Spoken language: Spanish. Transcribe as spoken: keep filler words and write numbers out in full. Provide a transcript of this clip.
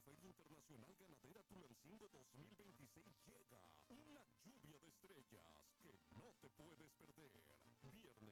Feria Internacional Ganadera Tulancingo dos mil veintiséis llega una lluvia de estrellas que no te puedes perder. Viernes